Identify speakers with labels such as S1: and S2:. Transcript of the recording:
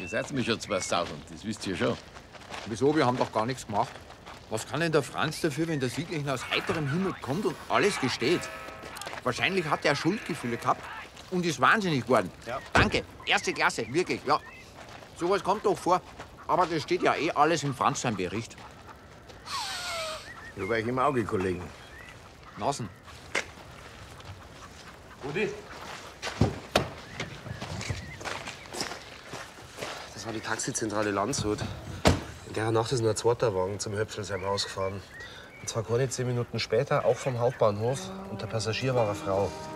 S1: Ihr seid mir schon 2000, das wisst ihr schon.
S2: Wieso? Wir haben doch gar nichts gemacht. Was kann denn der Franz dafür, wenn der Sieglichen aus heiterem Himmel kommt und alles gesteht? Wahrscheinlich hat er Schuldgefühle gehabt und ist wahnsinnig geworden.
S3: Ja.
S2: Danke, erste Klasse, wirklich, ja. Sowas kommt doch vor. Aber das steht ja eh alles im Franz seinem Bericht.
S3: Nur war ich im Auge, Kollegen.
S2: Nasen.
S3: Rudi?
S4: Das war die Taxizentrale Landshut. In der Nacht ist ein zweiter Wagen zum Höpfelsheim rausgefahren. Und zwar keine 10 Minuten später, auch vom Hauptbahnhof. Und der Passagier war eine Frau.